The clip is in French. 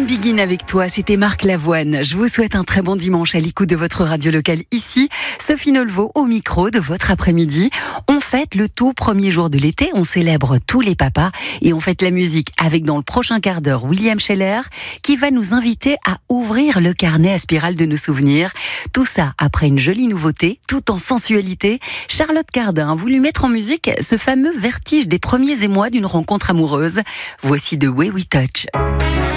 Begin avec toi, c'était Marc Lavoine. Je vous souhaite un très bon dimanche à l'écoute de votre radio locale ici. Sophie Nolvo au micro de votre après-midi. On fête le tout premier jour de l'été, on célèbre tous les papas et on fête la musique avec dans le prochain quart d'heure William Scheller qui va nous inviter à ouvrir le carnet à spirale de nos souvenirs. Tout ça après une jolie nouveauté, tout en sensualité. Charlotte Cardin a voulu mettre en musique ce fameux vertige des premiers émois d'une rencontre amoureuse. Voici The Way We Touch.